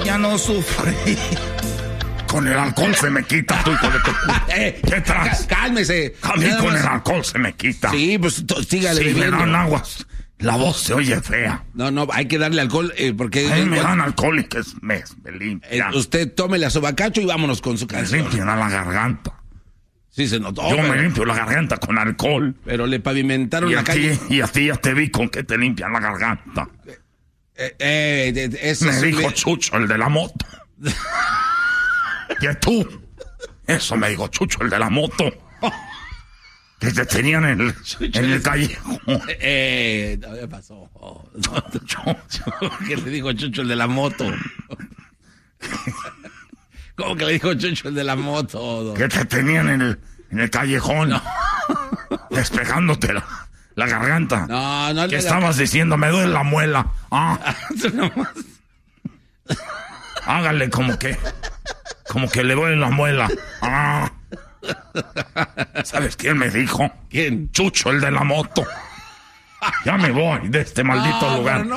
Ya no sufrí. Con el alcohol se me quita, tú, hijo de tu... ¿Qué traes? Cálmese. A mí con el alcohol se me quita. Sí, pues sígale bebiendo. Me dan aguas. La voz se oye fea. No, hay que darle alcohol porque... A mí me dan alcohol y que me limpia. Usted tome la sobacacho y vámonos con su canción. Me limpian a la garganta. Sí, se notó. Yo me limpio la garganta con alcohol. Pero le pavimentaron la calle. Y a ti ya te vi con que te limpian la garganta. Me dijo Chucho, el de la moto. Que tú. Eso me dijo Chucho, el de la moto. Que te tenían en el callejón. No me pasó. ¿Qué le dijo Chucho, el de la moto? ¿Cómo que le dijo Chucho, el de la moto? Que te tenían en el callejón. No. Despejándote la garganta. No. ¿Qué estabas diciendo? Me duele la muela. Hágale como que le duele la muela. ¿Sabes quién me dijo? ¿Quién? Chucho, el de la moto. Ya me voy de este maldito lugar.